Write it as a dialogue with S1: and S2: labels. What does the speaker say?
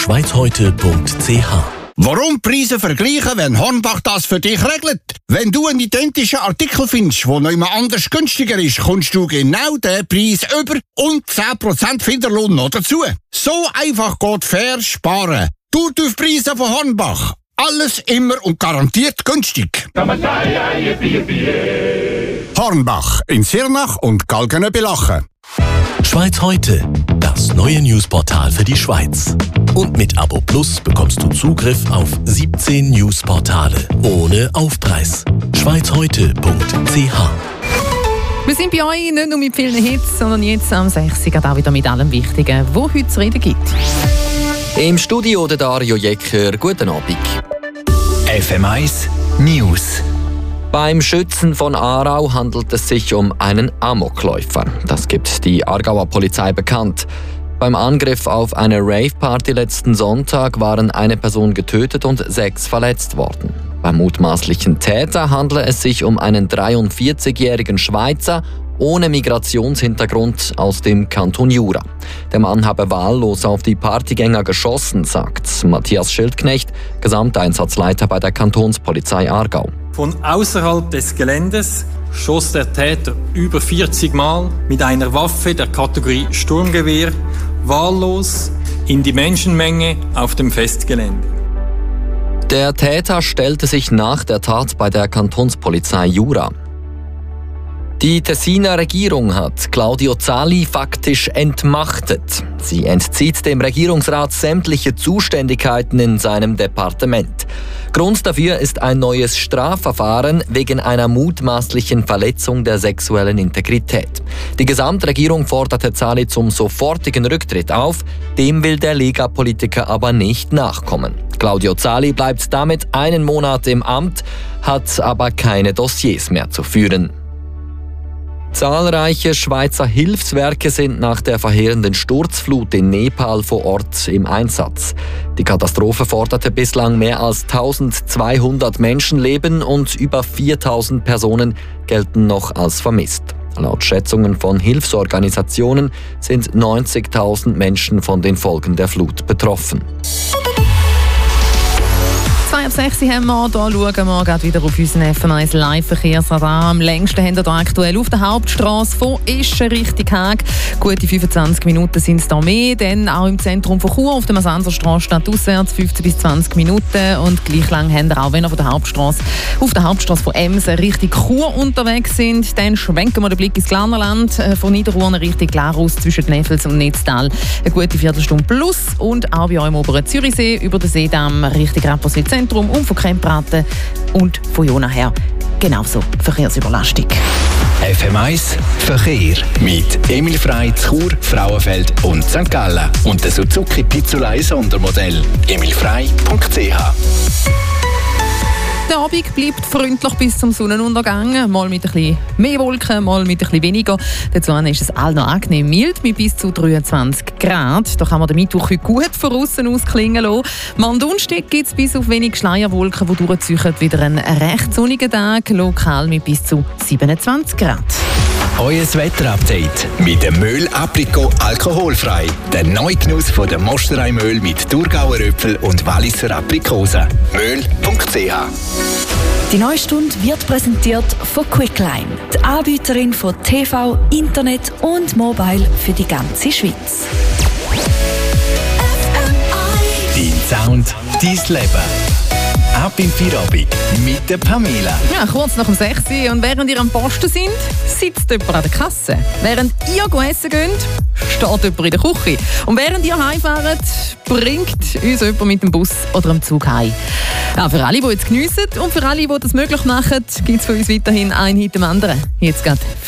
S1: schweizheute.ch.
S2: Warum Preise vergleichen, wenn Hornbach das für dich regelt? Wenn du einen identischen Artikel findest, der noch immer anders günstiger ist, kommst du genau den Preis über und 10% Finderlohn noch dazu. So einfach geht fair sparen. Preise von Hornbach. Alles immer und garantiert günstig. Hornbach in Sirnach und Galgenöbelachen.
S1: Schweiz heute, das neue Newsportal für die Schweiz. Und mit Abo Plus bekommst du Zugriff auf 17 Newsportale ohne Aufpreis. schweizheute.ch.
S3: Wir sind bei euch nicht nur mit vielen Hits, sondern jetzt am 6. auch wieder mit allem Wichtigen, wo heute zu reden gibt.
S4: Im Studio der Dario Jecker. Guten Abend.
S5: FM1 News.
S4: Beim Schützen von Aarau handelt es sich um einen Amokläufer. Das gibt die Aargauer Polizei bekannt. Beim Angriff auf eine Rave-Party letzten Sonntag waren eine Person getötet und 6 verletzt worden. Beim mutmaßlichen Täter handele es sich um einen 43-jährigen Schweizer ohne Migrationshintergrund aus dem Kanton Jura. Der Mann habe wahllos auf die Partygänger geschossen, sagt Matthias Schildknecht, Gesamteinsatzleiter bei der Kantonspolizei Aargau.
S6: Von außerhalb des Geländes schoss der Täter über 40 Mal mit einer Waffe der Kategorie Sturmgewehr wahllos in die Menschenmenge auf dem Festgelände.
S4: Der Täter stellte sich nach der Tat bei der Kantonspolizei Jura. Die Tessiner Regierung hat Claudio Zali faktisch entmachtet. Sie entzieht dem Regierungsrat sämtliche Zuständigkeiten in seinem Departement. Grund dafür ist ein neues Strafverfahren wegen einer mutmaßlichen Verletzung der sexuellen Integrität. Die Gesamtregierung forderte Zali zum sofortigen Rücktritt auf, dem will der Lega-Politiker aber nicht nachkommen. Claudio Zali bleibt damit einen Monat im Amt, hat aber keine Dossiers mehr zu führen. Zahlreiche Schweizer Hilfswerke sind nach der verheerenden Sturzflut in Nepal vor Ort im Einsatz. Die Katastrophe forderte bislang mehr als 1200 Menschenleben und über 4000 Personen gelten noch als vermisst. Laut Schätzungen von Hilfsorganisationen sind 90.000 Menschen von den Folgen der Flut betroffen.
S3: 5:06 haben wir. Hier schauen wir gerade wieder auf unseren FM1 Live-Verkehrsradar. Am längsten haben wir hier aktuell auf der Hauptstrasse von Eschen Richtung Haag. Gute 25 Minuten sind es da mehr. Dann auch im Zentrum von Chur auf der Masanserstrasse statt auswärts 15 bis 20 Minuten. Und gleich lang haben wir auch, wenn wir von der Hauptstrasse auf der Hauptstrasse von Emsen Richtung Chur unterwegs sind. Dann schwenken wir den Blick ins Glarnerland. Von Niederurn Richtung Glarus zwischen Neffels und Netztal. Eine gute Viertelstunde plus. Und auch bei euch im oberen Zürichsee über den Seedamm Richtung Rapperswil Zentrum und von Krempraten und von Jona her genauso Verkehrsüberlastung.
S5: FM1 Verkehr mit Emil Frey, Chur, Frauenfeld und St. Gallen und der Suzuki Pizzolei Sondermodell. emilfrey.ch.
S3: Der Abend bleibt freundlich bis zum Sonnenuntergang. Mal mit ein bisschen mehr Wolken, mal mit ein bisschen weniger. Dazu ist es all noch angenehm mild mit bis zu 23 Grad. Da kann man den Mittwoch heute gut von aussen ausklingen lassen. Am Donnerstag gibt es bis auf wenig Schleierwolken, die durchziehen, wieder einen recht sonnigen Tag. Lokal mit bis zu 27 Grad.
S5: Euer Wetterupdate mit dem Möhl Aprikot alkoholfrei. Der neue Genuss von der Mosterei-Möhl mit Thurgauer Äpfel und Walliser Aprikosen. Möhl.ch.
S7: Die neue Stunde wird präsentiert von Quickline, die Anbieterin von TV, Internet und Mobile für die ganze Schweiz.
S5: Dein Sound, dein Leben. Ab im Feierabend mit der Pamela.
S3: Ja, kurz nach dem 6 Uhr. Und während ihr am Posten sind, sitzt jemand an der Kasse. Während ihr essen geht, steht jemand in der Küche. Und während ihr heimfahrt, bringt uns jemand mit dem Bus oder dem Zug heim. Ja, für alle, die jetzt geniessen und für alle, die das möglich machen, gibt es von uns weiterhin ein Hit dem anderen. Jetzt geht